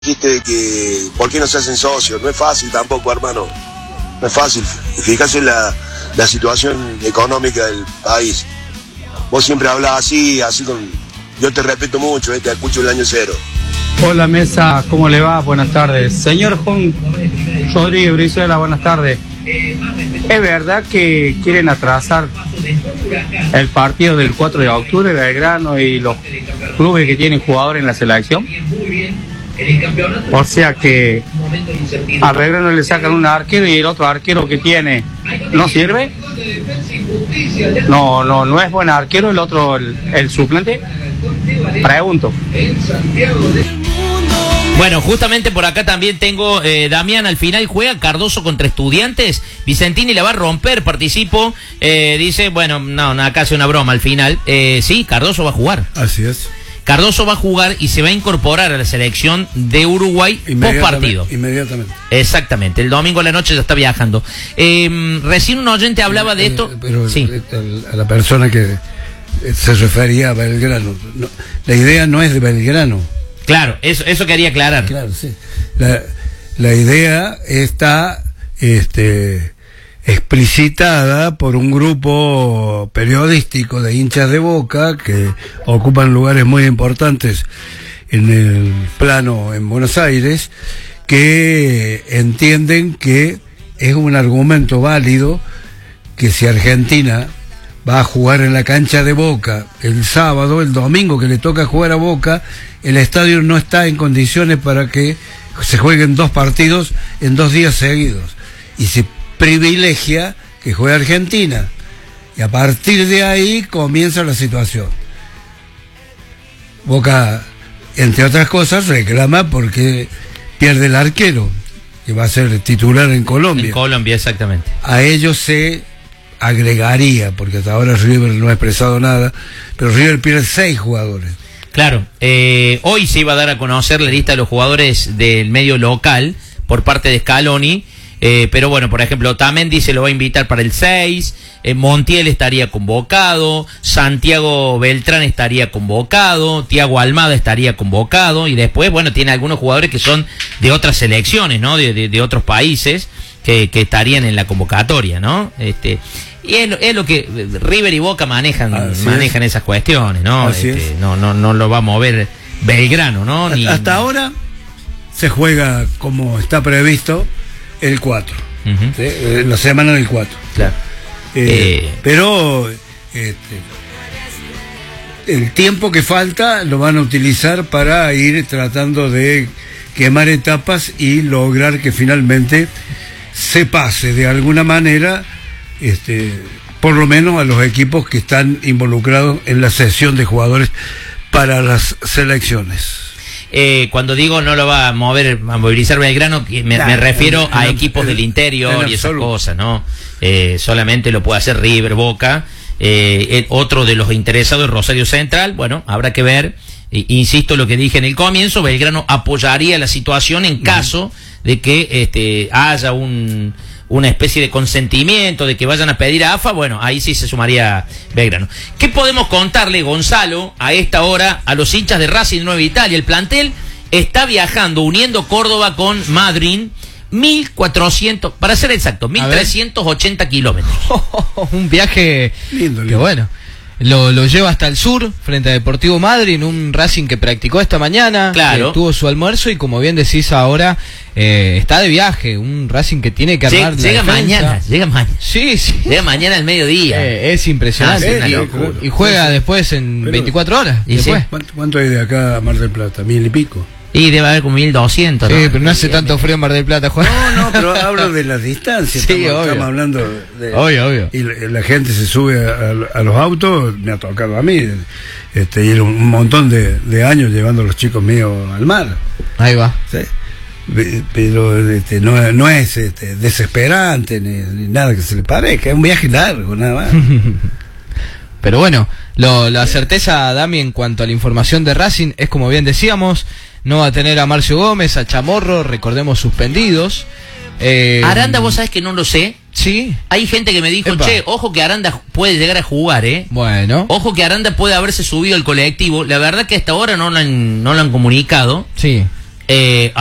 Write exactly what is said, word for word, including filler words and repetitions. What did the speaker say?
dijiste de que por qué no se hacen socios. No es fácil tampoco, hermano. No es fácil. Fíjate en la, la situación económica del país. Vos siempre hablas así, así con... Yo te respeto mucho, eh, te escucho el año cero. Hola mesa, ¿cómo le va? Buenas tardes. Señor Juan Rodríguez Brizuela, buenas tardes. ¿Es verdad que quieren atrasar el partido del cuatro de octubre, Belgrano y los clubes que tienen jugadores en la selección? O sea que a Belgrano le sacan un arquero y el otro arquero que tiene no sirve. No, no, no es buen arquero el otro, el, el suplente. Pregunto. Bueno, justamente por acá también tengo, eh, Damián, al final juega Cardoso contra Estudiantes, Vicentini la va a romper, participo, eh, dice, bueno, no, no, acá hace una broma al final, eh, sí, Cardoso va a jugar. Así es. Cardoso va a jugar y se va a incorporar a la selección de Uruguay post partido. Inmediatamente. Exactamente, el domingo a la noche ya está viajando. Eh, recién un oyente hablaba de esto. Pero sí. el, a la persona que se refería a Belgrano, no, la idea no es de Belgrano. Claro, eso, eso quería aclarar. Claro, sí. La, la idea está este, explicitada por un grupo periodístico de hinchas de Boca que ocupan lugares muy importantes en el plano en Buenos Aires, que entienden que es un argumento válido que si Argentina va a jugar en la cancha de Boca el sábado, el domingo que le toca jugar a Boca, el estadio no está en condiciones para que se jueguen dos partidos en dos días seguidos. Y se privilegia que juegue Argentina. Y a partir de ahí comienza la situación. Boca, entre otras cosas, reclama porque pierde el arquero, que va a ser titular en Colombia. En Colombia, exactamente. A ellos se agregaría, porque hasta ahora River no ha expresado nada, pero River pierde seis jugadores. Claro, eh, hoy se iba a dar a conocer la lista de los jugadores del medio local por parte de Scaloni, eh, pero bueno, por ejemplo, Otamendi se lo va a invitar para el seis, eh, Montiel estaría convocado, Santiago Beltrán estaría convocado, Thiago Almada estaría convocado, y después, bueno, tiene algunos jugadores que son de otras selecciones, ¿no? De, de, de otros países que, que estarían en la convocatoria, ¿no? Este... Y es lo, es lo que River y Boca manejan, Así manejan es. esas cuestiones, ¿no? Este, no, no, no lo va a mover Belgrano, ¿no? Ni, Hasta ahora se juega como está previsto el cuatro, uh-huh. ¿sí? La semana del cuatro. Claro. Eh, eh. Pero este, el tiempo que falta lo van a utilizar para ir tratando de quemar etapas y lograr que finalmente se pase de alguna manera, Este, por lo menos a los equipos que están involucrados en la sesión de jugadores para las selecciones. Eh, cuando digo no lo va a mover, a movilizar Belgrano, me, nah, me refiero en, a en, equipos en, del interior y esas cosas, ¿no? Eh, solamente lo puede hacer River, Boca. Eh, otro de los interesados es Rosario Central. Bueno, habrá que ver. Eh, insisto lo que dije en el comienzo, Belgrano apoyaría la situación en caso uh-huh. de que este, haya un... una especie de consentimiento de que vayan a pedir a A F A, bueno, ahí sí se sumaría Belgrano. ¿Qué podemos contarle, Gonzalo, a esta hora a los hinchas de Racing Nueva Italia? El plantel está viajando, uniendo Córdoba con Madrid, mil cuatrocientos, para ser exacto, mil trescientos ochenta kilómetros. Un viaje lindo, lindo. Que bueno. Lo, lo lleva hasta el sur, frente a Deportivo Madrid, en un Racing que practicó esta mañana, claro. que tuvo su almuerzo y como bien decís ahora, eh, está de viaje, un Racing que tiene que armar llega, llega mañana, llega mañana. Sí, sí. Llega mañana al mediodía. Eh, es impresionante. Ah, sí, y, y juega sí, después en pero, veinticuatro horas. ¿Y después. ¿Cuánto, ¿Cuánto hay de acá a Mar del Plata? ¿Mil y pico? Y debe haber como mil doscientos, ¿no? Sí, pero no sí, hace sí, tanto frío en Mar del Plata, Juan. No, no, pero hablo de las distancias. Sí, estamos, obvio. estamos hablando de... Obvio, obvio. Y la, la gente se sube a, a los autos, me ha tocado a mí, este, ir un montón de, de años llevando a los chicos míos al mar. Ahí va. ¿Sí? Pero este, no, no es este, desesperante ni, ni nada que se le parezca, es un viaje largo, nada más. Pero bueno, lo, la certeza, Dami, en cuanto a la información de Racing, es como bien decíamos, no va a tener a Marcio Gómez, a Chamorro, recordemos, suspendidos. Eh, Aranda, vos sabés que no lo sé. Sí. Hay gente que me dijo, Epa. che, ojo que Aranda puede llegar a jugar, ¿eh? Bueno. Ojo que Aranda puede haberse subido al colectivo. La verdad que hasta ahora no lo han, no lo han comunicado. Sí. Eh,